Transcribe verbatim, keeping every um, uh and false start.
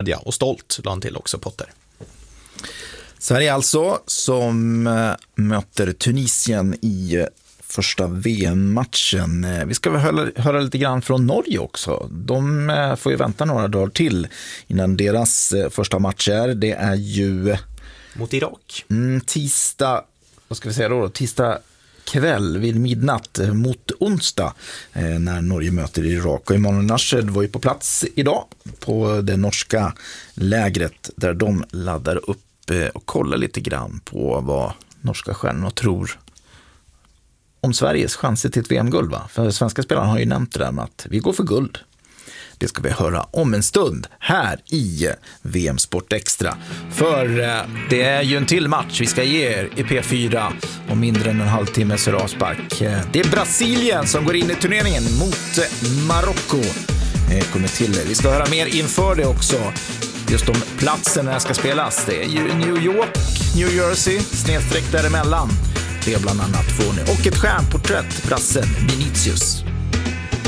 media, och stolt, la han till också, Potter. Sverige alltså som möter Tunisien i första V M-matchen. Vi ska väl höra, höra lite grann från Norge också. De får ju vänta några dagar till innan deras första match är. Det är ju mot Irak. Mm, tisdag, vad ska vi säga då? Tisdag kväll vid midnatt mot onsdag eh, när Norge möter Irak. Och Emanuel Nashed var ju på plats idag på det norska lägret där de laddar upp eh, och kollar lite grann på vad norska stjärnorna tror om Sveriges chanser till ett V M-guld, va? För svenska spelarna har ju nämnt det där med att vi går för guld. Det ska vi höra om en stund här i V M Sport Extra. För det är ju en till match vi ska ge er i P fyra om mindre än en halvtimme så avspark. Det är Brasilien som går in i turneringen mot Marocko. Kommer till det. Vi ska höra mer inför det också. Just om platsen när det ska spelas. Det är ju New York, New Jersey, snedsträck däremellan. Det är bland annat får ni. Och ett stjärnporträtt, brassen Vinicius.